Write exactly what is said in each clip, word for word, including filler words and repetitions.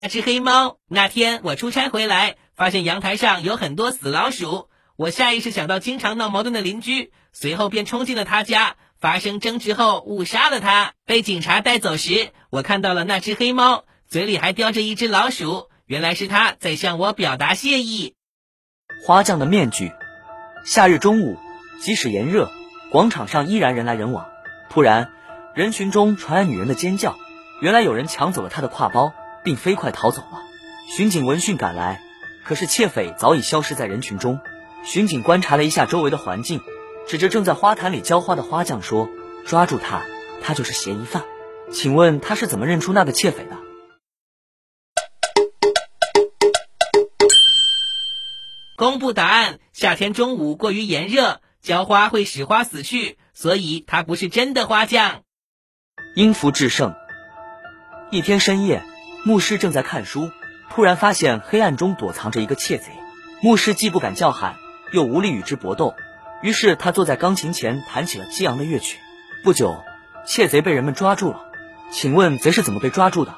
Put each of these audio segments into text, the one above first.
那只黑猫。那天我出差回来，发现阳台上有很多死老鼠，我下意识想到经常闹矛盾的邻居，随后便冲进了他家，发生争执后误杀了他。被警察带走时，我看到了那只黑猫，嘴里还叼着一只老鼠，原来是他在向我表达谢意。 花匠的面具。夏日中午，即使炎热，广场上依然人来人往。突然，人群中传来女人的尖叫，原来有人抢走了她的挎包，并飞快逃走了。巡警闻讯赶来，可是窃匪早已消失在人群中。巡警观察了一下周围的环境，指着正在花坛里浇花的花匠说：“抓住他，他就是嫌疑犯。”请问他是怎么认出那个窃匪的？ 公布答案。夏天中午过于炎热，浇花会使花死去，所以他不是真的花匠。 因福制胜。一天深夜，牧师正在看书，突然发现黑暗中躲藏着一个窃贼。牧师既不敢叫喊，又无力与之搏斗，于是他坐在钢琴前弹起了激昂的乐曲。不久，窃贼被人们抓住了。请问贼是怎么被抓住的？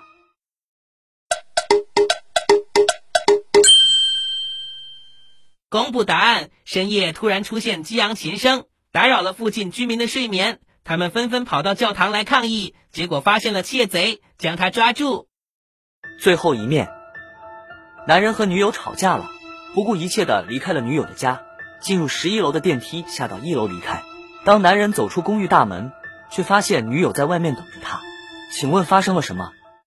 公布答案。深夜突然出现激昂琴声，打扰了附近居民的睡眠，他们纷纷跑到教堂来抗议，结果发现了窃贼，将他抓住。 最后一面。男人和女友吵架了，不顾一切地离开了女友的家，进入十一楼的电梯，下到一楼离开。当男人走出公寓大门，却发现女友在外面等着他。请问发生了什么？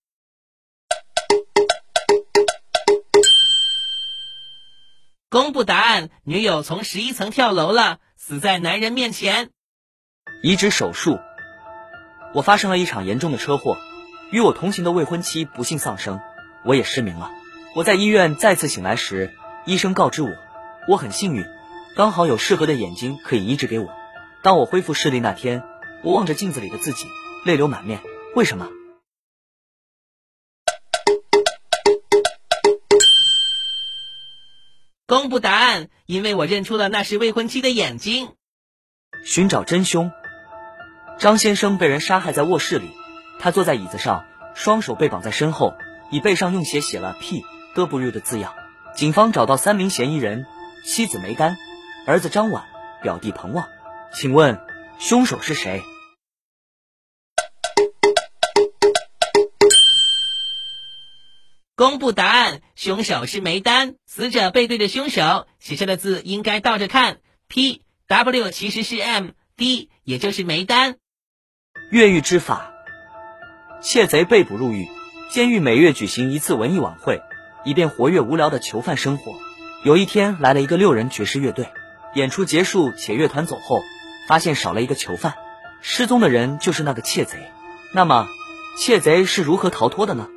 公布答案。女友从十一层跳楼了，死在男人面前。 移植手术。我发生了一场严重的车祸，与我同行的未婚妻不幸丧生，我也失明了。我在医院再次醒来时，医生告知我，我很幸运，刚好有适合的眼睛可以移植给我。当我恢复视力那天，我望着镜子里的自己，泪流满面。为什么？ 公布答案。因为我认出了那是未婚妻的眼睛。 寻找真凶。张先生被人杀害在卧室里，他坐在椅子上，双手被绑在身后，椅背上用血写了 P W 的字样。警方找到三名嫌疑人：妻子梅丹、儿子张婉、表弟彭旺。请问凶手是谁？ 公布答案。凶手是梅丹，死者背对着凶手，写下的字应该倒着看。 P W 其实是 M D， 也就是梅丹。 越狱之法。窃贼被捕入狱，监狱每月举行一次文艺晚会，以便活跃无聊的囚犯生活。有一天来了一个六人爵士乐队，演出结束且乐团走后，发现少了一个囚犯，失踪的人就是那个窃贼。那么窃贼是如何逃脱的呢？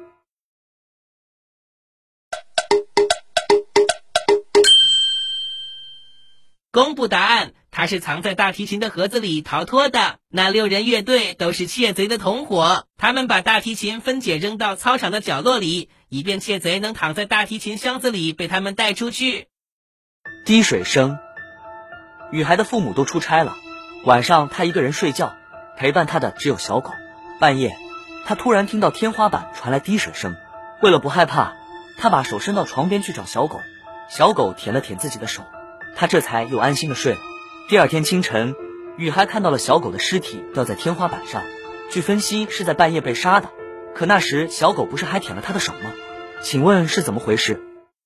公布答案。他是藏在大提琴的盒子里逃脱的。那六人乐队都是窃贼的同伙，他们把大提琴分解扔到操场的角落里，以便窃贼能躺在大提琴箱子里被他们带出去。 滴水声。女孩的父母都出差了，晚上她一个人睡觉，陪伴她的只有小狗。半夜，她突然听到天花板传来滴水声，为了不害怕，她把手伸到床边去找小狗，小狗舔了舔自己的手，她这才又安心的睡了。第二天清晨，女孩看到了小狗的尸体掉在天花板上，据分析是在半夜被杀的，可那时小狗不是还舔了她的手吗？请问是怎么回事？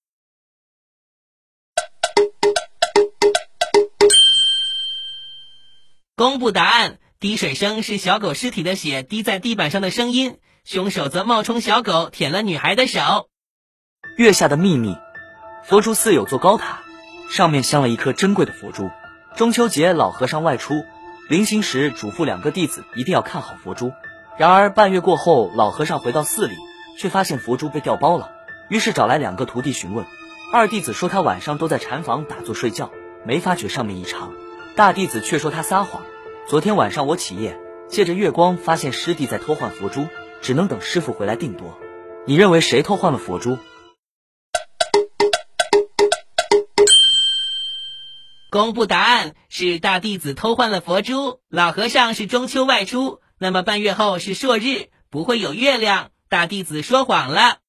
公布答案。滴水声是小狗尸体的血滴在地板上的声音，凶手则冒充小狗舔了女孩的手。 月下的秘密。佛珠寺有座高塔，上面镶了一颗珍贵的佛珠。中秋节老和尚外出，临行时嘱咐两个弟子一定要看好佛珠。然而半月过后，老和尚回到寺里，却发现佛珠被调包了，于是找来两个徒弟询问。二弟子说他晚上都在禅房打坐睡觉，没发觉上面异常。大弟子却说他撒谎，昨天晚上我起夜，借着月光发现师弟在偷换佛珠，只能等师傅回来定夺。你认为谁偷换了佛珠？ 公布答案。是大弟子偷换了佛珠。老和尚是中秋外出，那么半月后是朔日，不会有月亮，大弟子说谎了。